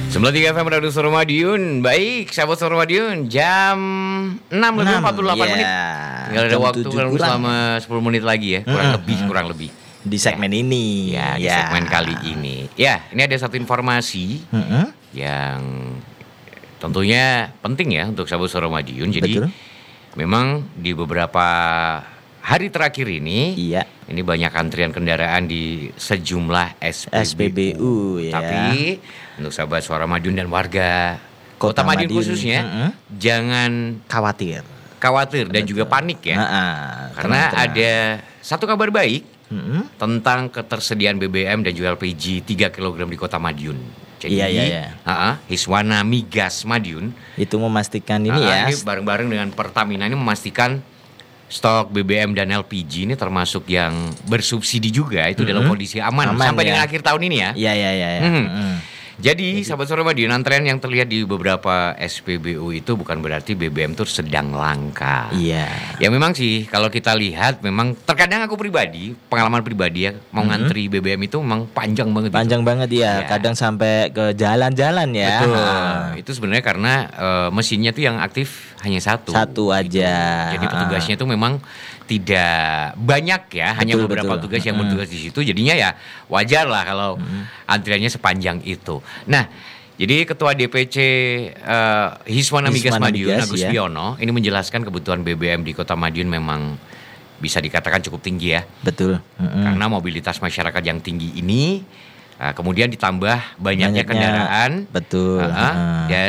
93 FM Radio Suara Madiun. Baik, sahabat Suara Madiun, jam 6:48 menit. Tinggal ada waktu selama 10 menit lagi ya, kurang lebih. Di segmen ini. Ya, di segmen kali ini. Ya, ini ada satu informasi yang tentunya penting ya untuk sahabat Suara Madiun. Jadi memang di beberapa hari terakhir ini, ini banyak antrian kendaraan di sejumlah SPBU ya. Tapi untuk sahabat Suara Madiun dan warga Kota Madiun khususnya, jangan khawatir dan juga panik ya. Karena ada satu kabar baik tentang ketersediaan BBM dan juga LPG 3 kg di Kota Madiun. Jadi Hiswana Migas Madiun itu memastikan ini ini bareng-bareng dengan Pertamina ini memastikan stok BBM dan LPG ini termasuk yang bersubsidi juga itu dalam kondisi aman sampai dengan akhir tahun ini ya. Jadi sahabat Suara Madiun, antrean yang terlihat di beberapa SPBU itu bukan berarti BBM itu sedang langka. Ya memang sih kalau kita lihat memang terkadang aku pribadi, pengalaman pribadi ya, mau ngantri BBM itu memang panjang banget. Banget ya. Kadang sampai ke jalan-jalan ya. Betul. Itu sebenarnya karena mesinnya tuh yang aktif hanya satu aja. Jadi petugasnya tuh memang tidak banyak ya, hanya beberapa petugas yang bertugas di situ. Jadinya ya wajar lah kalau antriannya sepanjang itu. Nah, jadi Ketua DPC Hiswana Migas Madiun Agus Wiono ini menjelaskan kebutuhan BBM di Kota Madiun memang bisa dikatakan cukup tinggi ya. Betul. Karena mobilitas masyarakat yang tinggi ini, kemudian ditambah banyaknya kendaraan. Betul.